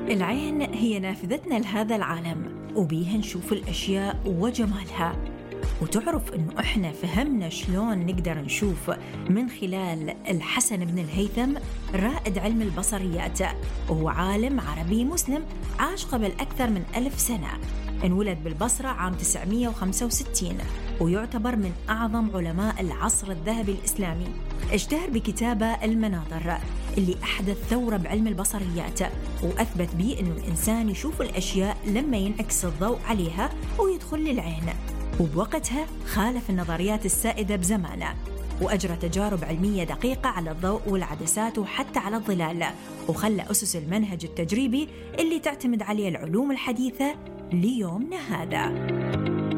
العين هي نافذتنا لهذا العالم، وبيها نشوف الأشياء وجمالها. وتعرف إنه إحنا فهمنا شلون نقدر نشوف من خلال الحسن بن الهيثم، رائد علم البصريات، وهو عالم عربي مسلم عاش قبل أكثر من 1000 سنة. انولد بالبصرة عام 965، ويعتبر من أعظم علماء العصر الذهبي الإسلامي. اشتهر بكتابة المناظر اللي أحدث ثورة بعلم البصريات، وأثبت بيه إنه الإنسان يشوف الأشياء لما ينعكس الضوء عليها ويدخل للعين. وبوقتها خالف النظريات السائدة بزمانه، وأجرى تجارب علمية دقيقة على الضوء والعدسات وحتى على الظلال، وخلى أسس المنهج التجريبي اللي تعتمد عليه العلوم الحديثة ليومنا هذا.